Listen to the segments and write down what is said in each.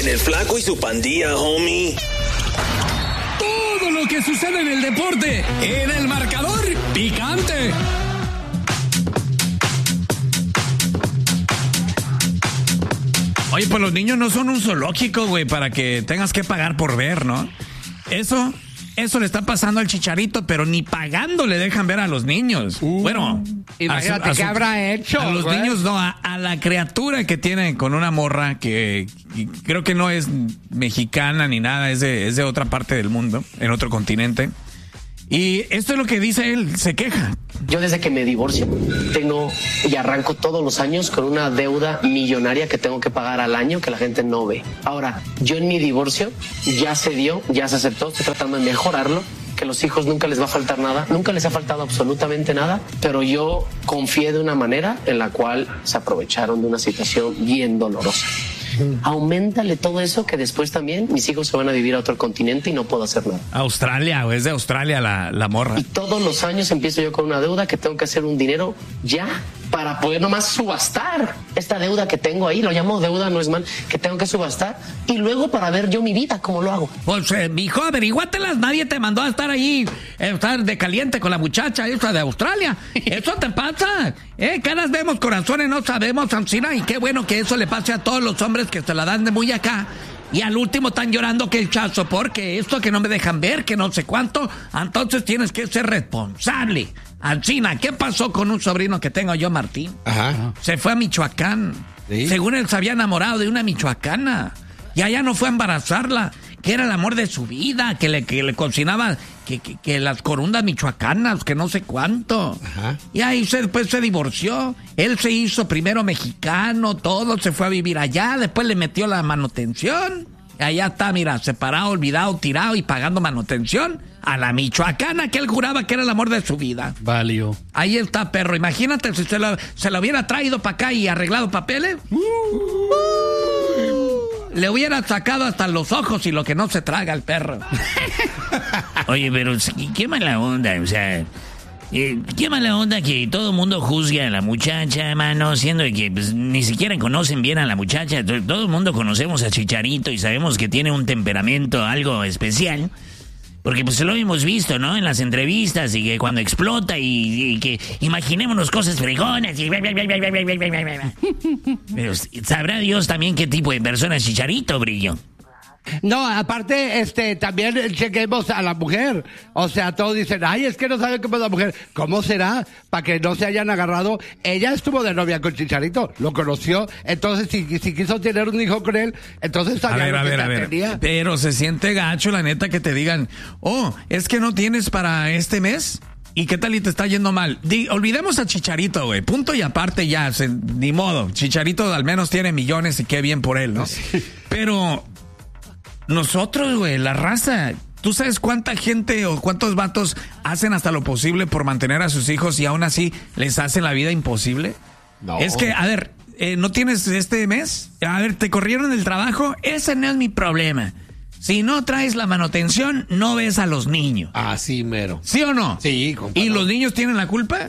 En el Flaco y su pandilla, homie. Todo lo que sucede en el deporte, en el marcador picante. Oye, pues los niños no son un zoológico, güey, para que tengas que pagar por ver, ¿no? Eso le está pasando al Chicharito, pero ni pagando le dejan ver a los niños. Bueno, imagínate qué habrá hecho. A los niños no, a la criatura que tienen con una morra que creo que no es mexicana ni nada, es de otra parte del mundo, en otro continente. Y esto es lo que dice él, se queja. Yo desde que me divorcio tengo y arranco todos los años con una deuda millonaria que tengo que pagar al año que la gente no ve. Ahora, yo en mi divorcio ya se dio, ya se aceptó, estoy tratando de mejorarlo, que los hijos nunca les va a faltar nada, nunca les ha faltado absolutamente nada, pero yo confié de una manera en la cual se aprovecharon de una situación bien dolorosa. Auméntale todo eso que después también mis hijos se van a vivir a otro continente y no puedo hacer nada. Australia, es de Australia la morra. Y todos los años empiezo yo con una deuda que tengo que hacer un dinero ya para poder nomás subastar esta deuda que tengo ahí, lo llamo deuda, no es mal, que tengo que subastar y luego para ver yo mi vida, cómo lo hago. Pues, mijo, averiguátelas, nadie te mandó a estar ahí, estar de caliente con la muchacha esa de Australia. Eso te pasa, caras vemos, corazones no sabemos, Ancina, y qué bueno que eso le pase a todos los hombres que se la dan de muy acá. Y al último están llorando que el chazo, porque esto que no me dejan ver, que no sé cuánto, entonces tienes que ser responsable. Ancina, ¿qué pasó con un sobrino que tengo yo, Martín? Ajá. Se fue a Michoacán. ¿Sí? Según él se había enamorado de una michoacana. Y allá no fue a embarazarla, que era el amor de su vida, que le cocinaba que las corundas michoacanas, que no sé cuánto. Ajá. Y ahí después se divorció. Él se hizo primero mexicano, todo, se fue a vivir allá, después le metió la manutención. Y allá está, mira, separado, olvidado, tirado y pagando manutención a la michoacana que él juraba que era el amor de su vida. Valió. Ahí está, perro. Imagínate si se lo hubiera traído para acá y arreglado papeles. Le hubiera sacado hasta los ojos y lo que no se traga el perro. Oye, pero qué mala onda, o sea, qué mala onda que todo el mundo juzgue a la muchacha, mano, siendo que pues, ni siquiera conocen bien a la muchacha. Todo el mundo conocemos a Chicharito y sabemos que tiene un temperamento algo especial. Porque pues lo hemos visto, ¿no? En las entrevistas y que cuando explota y que imaginémonos cosas fregonas y... Pero sabrá Dios también qué tipo de persona es Chicharito, Brillo. No, aparte, también chequemos a la mujer. O sea, todos dicen, ay, es que no saben cómo es la mujer. ¿Cómo será? Para que no se hayan agarrado. Ella estuvo de novia con Chicharito, lo conoció. Entonces, si quiso tener un hijo con él, entonces sabía lo que tenía. Pero se siente gacho, la neta, que te digan, es que no tienes para este mes. ¿Y qué tal y te está yendo mal? Olvidemos a Chicharito, güey. Punto y aparte ya, ni modo. Chicharito al menos tiene millones y qué bien por él, ¿no? Sí. Pero... nosotros, güey, la raza, ¿tú sabes cuánta gente o cuántos vatos hacen hasta lo posible por mantener a sus hijos y aún así les hacen la vida imposible? No. Es que, a ver, ¿no tienes este mes? A ver, ¿te corrieron del trabajo? Ese no es mi problema. Si no traes la manutención, no ves a los niños. Ah, sí, mero. ¿Sí o no? Sí, compadre. ¿Y los niños tienen la culpa?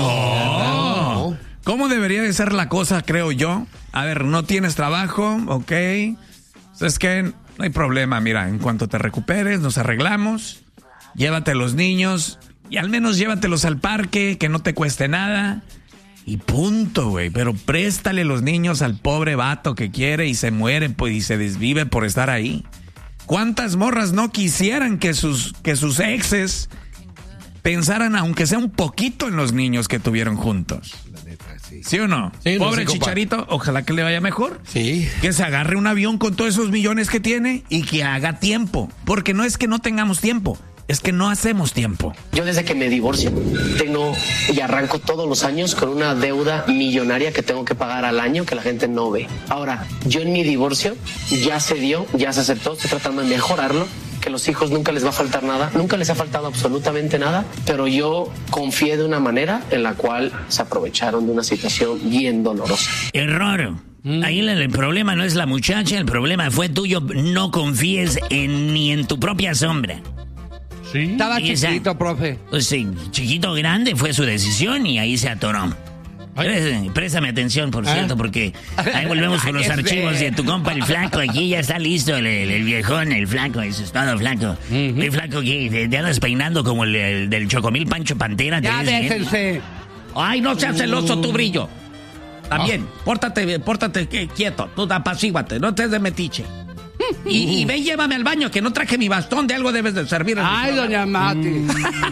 No. ¿Cómo debería de ser la cosa, creo yo? A ver, no tienes trabajo, ok. Es que... no hay problema, mira, en cuanto te recuperes, nos arreglamos, llévate a los niños y al menos llévatelos al parque, que no te cueste nada y punto, güey. Pero préstale los niños al pobre vato que quiere y se muere pues, y se desvive por estar ahí. ¿Cuántas morras no quisieran que sus exes pensaran, aunque sea un poquito, en los niños que tuvieron juntos? ¿Sí o no? Sí, pobre no sé, Chicharito, ojalá que le vaya mejor. Sí. Que se agarre un avión con todos esos millones que tiene y que haga tiempo. Porque no es que no tengamos tiempo, es que no hacemos tiempo. Yo desde que me divorcio tengo y arranco todos los años con una deuda millonaria que tengo que pagar al año que la gente no ve. Ahora, yo en mi divorcio ya se dio, ya se aceptó, estoy tratando de mejorarlo, que los hijos nunca les va a faltar nada, nunca les ha faltado absolutamente nada, pero yo confié de una manera en la cual se aprovecharon de una situación bien dolorosa. Error. Ahí el problema no es la muchacha, el problema fue tuyo. No confíes ni en tu propia sombra. ¿Sí? Estaba chiquito, profe. Pues sí, chiquito o grande fue su decisión y ahí se atoró. Préstame atención, por cierto, porque ahí volvemos con los archivos de tu compa el flaco. Aquí ya está listo el viejón, el flaco. Eso es todo, flaco. El flaco que te andas peinando como el del Chocomil Pancho Pantera. Ya déjense. Ay, no seas celoso, tu brillo. También, pórtate quieto, tú apacíguate, no estés de metiche. Y ve y llévame al baño, que no traje mi bastón, de algo debes de servir. Ay, doña Mati.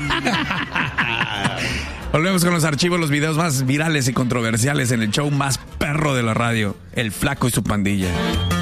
Volvemos con los archivos, los videos más virales y controversiales en el show más perro de la radio, El Flaco y su pandilla.